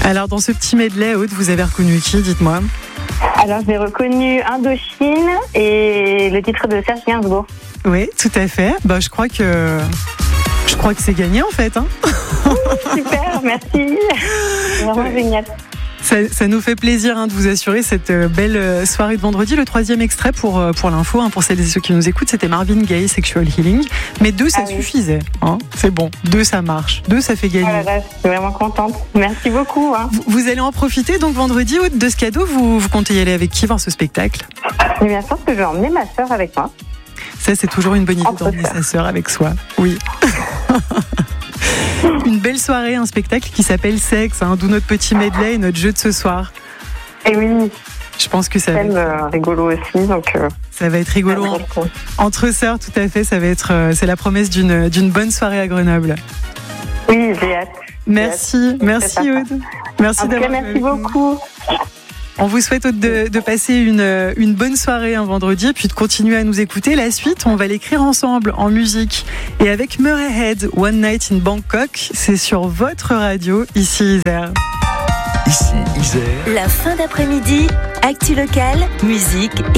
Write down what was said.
Alors, dans ce petit medley, Aude, vous avez reconnu qui, dites-moi? Alors, j'ai reconnu Indochine et le titre de Serge Gainsbourg. Oui, tout à fait. Bah, je crois que c'est gagné, en fait. Hein. Super, merci. C'est vraiment génial. Ça nous fait plaisir de vous assurer cette belle soirée de vendredi. Le 3e extrait pour l'info, pour celles et ceux qui nous écoutent, c'était Marvin Gaye, Sexual Healing. Mais 2, ça suffisait. C'est bon, 2, ça marche. 2, ça fait gagner. Oh là là, je suis vraiment contente. Merci beaucoup. Vous allez en profiter donc vendredi de ce cadeau. Vous comptez y aller avec qui voir ce spectacle? Eh bien, je pense que je vais emmener ma sœur avec moi. Ça, c'est toujours une bonne idée d'emmener sa sœur avec soi. Oui. Une belle soirée, un spectacle qui s'appelle Sexe, d'où notre petit medley et notre jeu de ce soir. Et oui. Je pense que ça va être rigolo aussi, donc. Ça va être rigolo entre sœurs, tout à fait. Ça va être, c'est la promesse d'une bonne soirée à Grenoble. Oui, j'ai hâte. Merci Aude. Merci d'avoir. Merci beaucoup. On vous souhaite de passer une bonne soirée un vendredi et puis de continuer à nous écouter. La suite, on va l'écrire ensemble en musique. Et avec Murray Head, One Night in Bangkok, c'est sur votre radio, ici Isère. Ici Isère. La fin d'après-midi, actu locale, musique